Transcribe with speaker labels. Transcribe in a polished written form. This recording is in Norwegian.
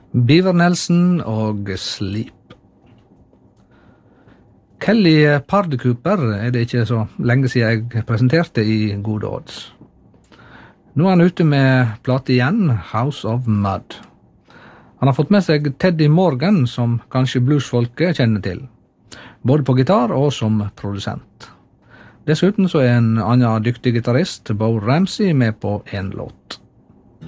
Speaker 1: Beaver Nelson og Sleep. Kelly Pardcooper det ikke så lenge siden jeg presenterte i Gode Odds. Nå han ute med plate igjen, House of Mud. Han har fått med seg Teddy Morgan, som kanskje bluesfolket kjenner til, både på gitar og som produsent. Dessuten så en annen dyktig gitarist, Bo Ramsey, med på en låt.